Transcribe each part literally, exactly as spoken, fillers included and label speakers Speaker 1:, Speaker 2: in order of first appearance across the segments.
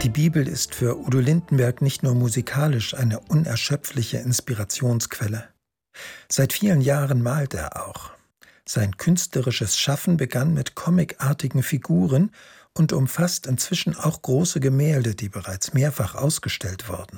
Speaker 1: Die Bibel ist für Udo Lindenberg nicht nur musikalisch eine unerschöpfliche Inspirationsquelle. Seit vielen Jahren malt er auch. Sein künstlerisches Schaffen begann mit comicartigen Figuren und umfasst inzwischen auch große Gemälde, die bereits mehrfach ausgestellt wurden.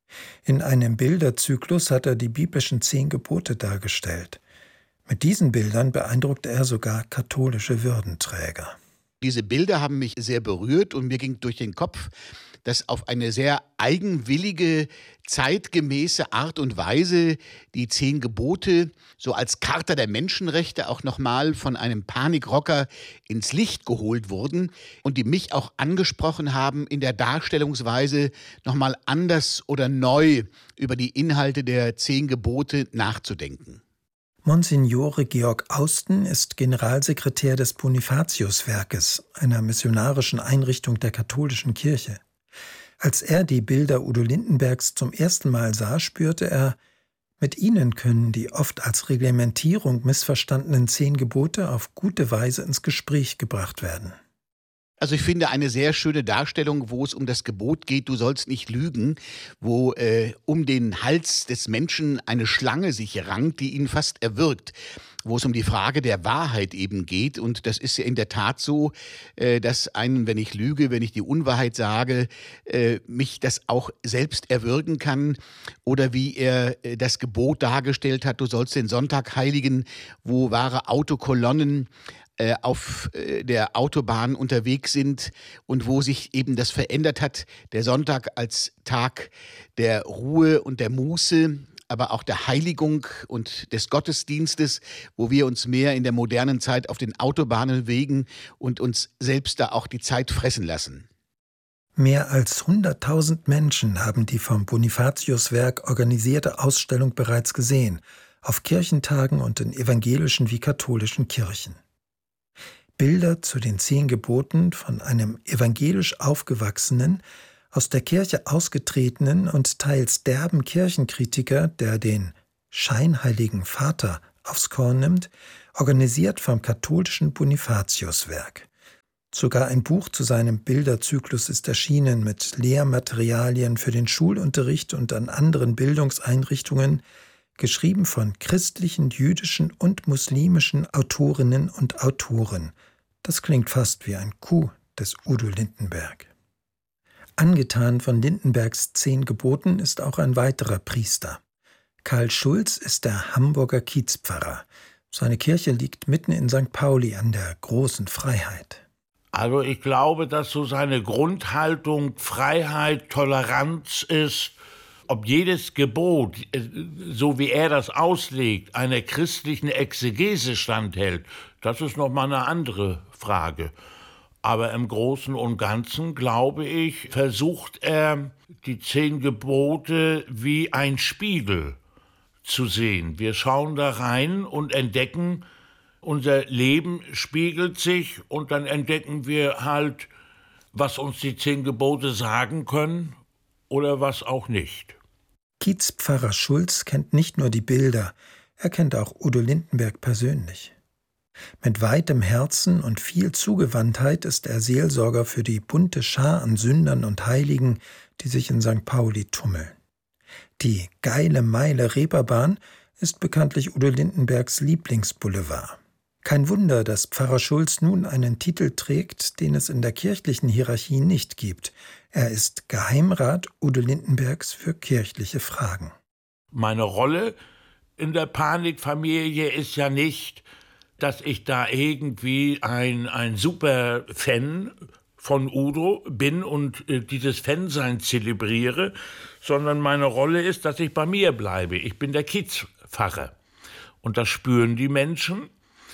Speaker 1: In einem Bilderzyklus hat er die biblischen Zehn Gebote dargestellt. Mit diesen Bildern beeindruckte er sogar katholische Würdenträger.
Speaker 2: Diese Bilder haben mich sehr berührt und mir ging durch den Kopf, dass auf eine sehr eigenwillige, zeitgemäße Art und Weise die Zehn Gebote so als Charta der Menschenrechte auch nochmal von einem Panikrocker ins Licht geholt wurden und die mich auch angesprochen haben, in der Darstellungsweise nochmal anders oder neu über die Inhalte der Zehn Gebote nachzudenken.
Speaker 1: Monsignore Georg Austen ist Generalsekretär des Bonifatiuswerkes, einer missionarischen Einrichtung der katholischen Kirche. Als er die Bilder Udo Lindenbergs zum ersten Mal sah, spürte er, mit ihnen können die oft als Reglementierung missverstandenen Zehn Gebote auf gute Weise ins Gespräch gebracht werden.
Speaker 2: Also ich finde eine sehr schöne Darstellung, wo es um das Gebot geht, du sollst nicht lügen, wo äh, um den Hals des Menschen eine Schlange sich rankt, die ihn fast erwürgt, wo es um die Frage der Wahrheit eben geht. Und das ist ja in der Tat so, äh, dass einen, wenn ich lüge, wenn ich die Unwahrheit sage, äh, mich das auch selbst erwürgen kann. Oder wie er äh, das Gebot dargestellt hat, du sollst den Sonntag heiligen, wo wahre Autokolonnen auf der Autobahn unterwegs sind und wo sich eben das verändert hat, der Sonntag als Tag der Ruhe und der Muße, aber auch der Heiligung und des Gottesdienstes, wo wir uns mehr in der modernen Zeit auf den Autobahnen bewegen und uns selbst da auch die Zeit fressen lassen.
Speaker 1: Mehr als hunderttausend Menschen haben die vom Bonifatiuswerk organisierte Ausstellung bereits gesehen, auf Kirchentagen und in evangelischen wie katholischen Kirchen. Bilder zu den Zehn Geboten von einem evangelisch aufgewachsenen, aus der Kirche ausgetretenen und teils derben Kirchenkritiker, der den scheinheiligen Vater aufs Korn nimmt, organisiert vom katholischen Bonifatiuswerk. Sogar ein Buch zu seinem Bilderzyklus ist erschienen mit Lehrmaterialien für den Schulunterricht und an anderen Bildungseinrichtungen, geschrieben von christlichen, jüdischen und muslimischen Autorinnen und Autoren. Das klingt fast wie ein Coup des Udo Lindenberg. Angetan von Lindenbergs Zehn Geboten ist auch ein weiterer Priester. Karl Schulz ist der Hamburger Kiezpfarrer. Seine Kirche liegt mitten in Sankt Pauli an der großen Freiheit.
Speaker 3: Also ich glaube, dass so seine Grundhaltung Freiheit, Toleranz ist. Ob jedes Gebot, so wie er das auslegt, einer christlichen Exegese standhält, das ist noch mal eine andere Frage. Aber im Großen und Ganzen, glaube ich, versucht er, die Zehn Gebote wie ein Spiegel zu sehen. Wir schauen da rein und entdecken, unser Leben spiegelt sich und dann entdecken wir halt, was uns die Zehn Gebote sagen können oder was auch nicht.
Speaker 1: Kiezpfarrer Schulz kennt nicht nur die Bilder, er kennt auch Udo Lindenberg persönlich. Mit weitem Herzen und viel Zugewandtheit ist er Seelsorger für die bunte Schar an Sündern und Heiligen, die sich in Sankt Pauli tummeln. Die Geile Meile Reeperbahn ist bekanntlich Udo Lindenbergs Lieblingsboulevard. Kein Wunder, dass Pfarrer Schulz nun einen Titel trägt, den es in der kirchlichen Hierarchie nicht gibt. Er ist Geheimrat Udo Lindenbergs für kirchliche Fragen.
Speaker 3: Meine Rolle in der Panikfamilie ist ja nicht, dass ich da irgendwie ein, ein super Fan von Udo bin und äh, dieses Fansein zelebriere, sondern meine Rolle ist, dass ich bei mir bleibe. Ich bin der Kiezpfarrer. Und das spüren die Menschen.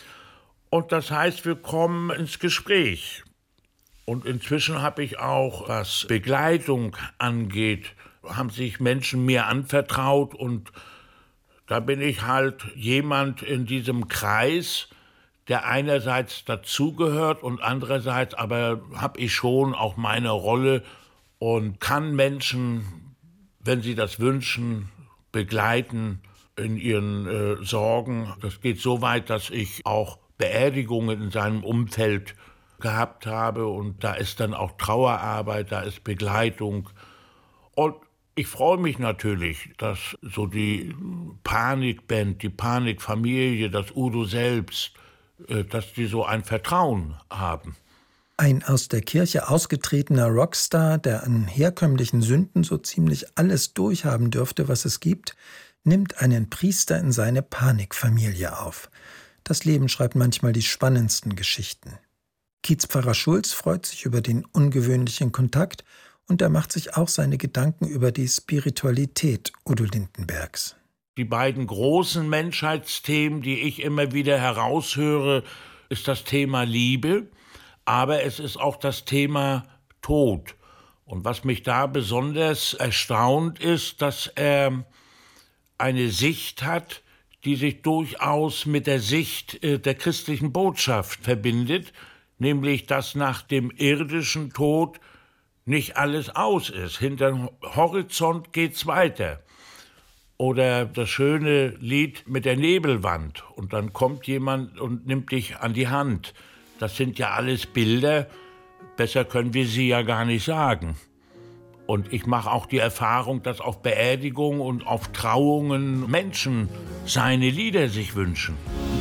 Speaker 3: Und das heißt, wir kommen ins Gespräch. Und inzwischen habe ich auch, was Begleitung angeht, haben sich Menschen mir anvertraut. Und da bin ich halt jemand in diesem Kreis, der einerseits dazugehört und andererseits aber habe ich schon auch meine Rolle und kann Menschen, wenn sie das wünschen, begleiten in ihren äh, Sorgen. Das geht so weit, dass ich auch Beerdigungen in seinem Umfeld gehabt habe. Und da ist dann auch Trauerarbeit, da ist Begleitung. Und ich freue mich natürlich, dass so die Panikband, die Panikfamilie, das Udo selbst, dass die so ein Vertrauen haben.
Speaker 1: Ein aus der Kirche ausgetretener Rockstar, der an herkömmlichen Sünden so ziemlich alles durchhaben dürfte, was es gibt, nimmt einen Priester in seine Panikfamilie auf. Das Leben schreibt manchmal die spannendsten Geschichten. Kiezpfarrer Schulz freut sich über den ungewöhnlichen Kontakt und er macht sich auch seine Gedanken über die Spiritualität Udo Lindenbergs.
Speaker 3: Die beiden großen Menschheitsthemen, die ich immer wieder heraushöre, ist das Thema Liebe, aber es ist auch das Thema Tod. Und was mich da besonders erstaunt ist, dass er eine Sicht hat, die sich durchaus mit der Sicht der christlichen Botschaft verbindet, nämlich dass nach dem irdischen Tod nicht alles aus ist. Hinter dem Horizont geht's weiter. Oder das schöne Lied mit der Nebelwand. Und dann kommt jemand und nimmt dich an die Hand. Das sind ja alles Bilder. Besser können wir sie ja gar nicht sagen. Und ich mache auch die Erfahrung, dass auf Beerdigungen und auf Trauungen Menschen seine Lieder sich wünschen.